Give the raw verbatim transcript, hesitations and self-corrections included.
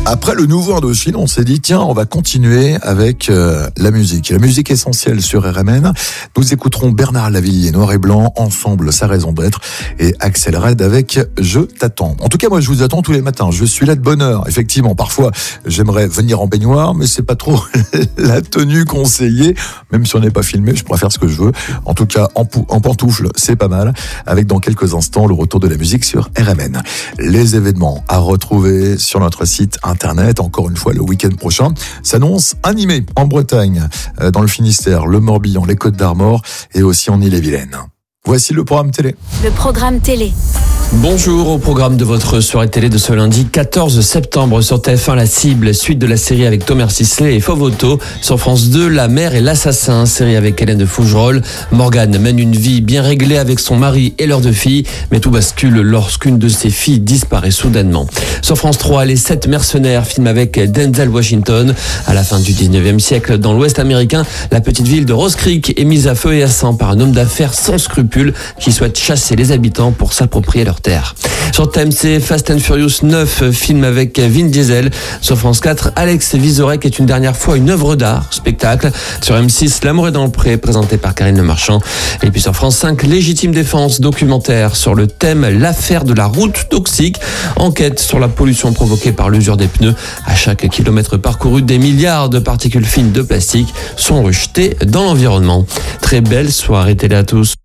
Après le nouveau Indochine, on s'est dit, tiens, on va continuer avec euh, la musique. La musique essentielle sur R M N. Nous écouterons Bernard Lavilliers, Noir et Blanc, Ensemble, sa raison d'être, et Axel Red avec Je t'attends. En tout cas, moi, je vous attends tous les matins. Je suis là de bonne heure. Effectivement, parfois, j'aimerais venir en baignoire, mais c'est pas trop la tenue conseillée. Même si on n'est pas filmé, je pourrais faire ce que je veux. En tout cas, en, pou- en pantoufle, c'est pas mal. Avec dans quelques instants, le retour de la musique sur R M N. Les événements à retrouver sur notre site internet, encore une fois le week-end prochain, s'annonce animé en Bretagne, dans le Finistère, le Morbihan, les Côtes d'Armor et aussi en Ille-et-Vilaine. Voici le programme télé. Le programme télé. Bonjour, au programme de votre soirée télé de ce lundi quatorze septembre sur T F un, La Cible, suite de la série avec Thomas Sisley et Fovoto. Sur France deux, La Mère et l'Assassin, série avec Hélène de Fougerolles. Morgane mène une vie bien réglée avec son mari et leurs deux filles, mais tout bascule lorsqu'une de ses filles disparaît soudainement. Sur France trois, Les Sept Mercenaires, film avec Denzel Washington. À la fin du dix-neuvième siècle, dans l'Ouest américain, la petite ville de Rose Creek est mise à feu et à sang par un homme d'affaires sans scrupules qui souhaite chasser les habitants pour s'approprier leur terre. Sur T M C, Fast and Furious neuf, film avec Vin Diesel. Sur France quatre, Alex Vizorek est une dernière fois une œuvre d'art, spectacle. Sur M six, L'amour est dans le pré, présenté par Karine Le Marchand. Et puis sur France cinq, Légitime défense, documentaire sur le thème L'affaire de la route toxique. Enquête sur la pollution provoquée par l'usure des pneus. À chaque kilomètre parcouru, des milliards de particules fines de plastique sont rejetées dans l'environnement. Très belle soirée télé à tous.